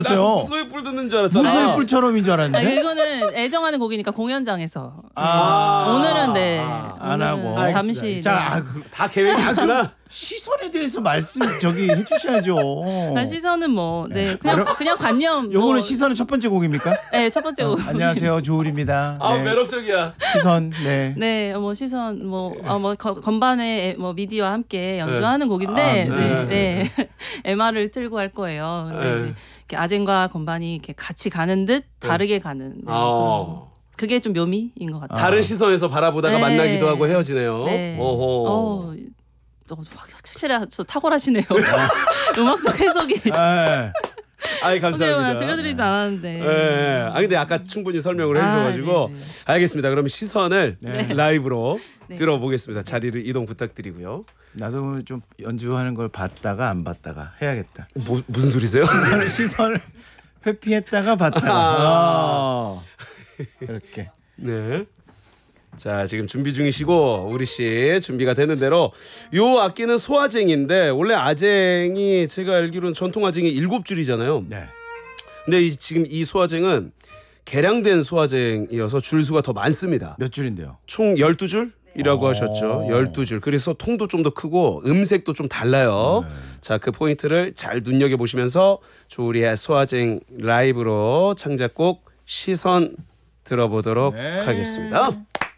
무소의 뿔 듣는 줄 알았잖아. 무소의 뿔처럼인 줄 알았는데. 이거는 애정하는 곡이니까 공연장에서. 아. 오늘은 네. 안 하고. 오늘은 잠시. 자, 다 계획이 있구나. 시선에 대해서 말씀 해주셔야죠. 시선은 뭐, 네, 그냥 관념. 요거는 뭐, 시선은 첫 번째 곡입니까? 네, 첫 번째 곡. 안녕하세요, 조울입니다. 아 네. 매력적이야. 시선, 네. 네, 뭐 시선, 건반에 뭐 미디와 함께 연주하는 곡인데, 네. MR을 틀고 할 거예요. 근데 네. 이렇게 아젠과 건반이 이렇게 같이 가는 듯 다르게 가는. 네, 그게 좀 묘미인 것 같아요. 다른 시선에서 바라보다가 네. 만나기도 하고 헤어지네요. 네. 오호. 확실히 탁월하시네요. 음악적 해석이. 아이 감사합니다. 들려드리지 않았는데. 네. 아 근데 아까 충분히 설명을 해주셔가지고 네네. 알겠습니다. 그럼 시선을 라이브로 네. 들어보겠습니다. 자리를 이동 부탁드리고요. 나도 좀 연주하는 걸 봤다가 안 봤다가 해야겠다. 무슨 소리세요? 시선을 회피했다가 봤다가. 이렇게. 네. 자 지금 준비 중이시고 우리 씨 준비가 되는 대로 요 악기는 소아쟁인데 원래 아쟁이 제가 알기로는 전통 아쟁이 7줄이잖아요. 네. 근데 지금 이 소아쟁은 개량된 소아쟁이어서 줄수가 더 많습니다. 몇 줄인데요? 총 12줄이라고 하셨죠. 12줄. 그래서 통도 좀 더 크고 음색도 좀 달라요. 자, 그 포인트를 잘 눈여겨보시면서 조우리의 소아쟁 라이브로 창작곡 시선 들어보도록 하겠습니다.